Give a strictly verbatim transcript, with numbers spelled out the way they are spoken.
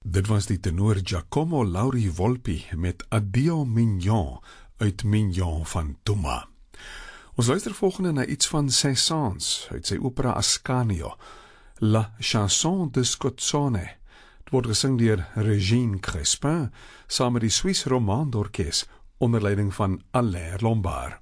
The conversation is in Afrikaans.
Dit was die tenor Giacomo Lauri Volpi met Addio Mignon uit Mignon van Dumas. Ons luister volgende na iets van Saint-Saëns uit sy opera Ascanio, La Chanson de Scozzone. Het word gesing deur Regine Crespin saam met die Swiss Romande Orkest onder leiding van Alain Lombard.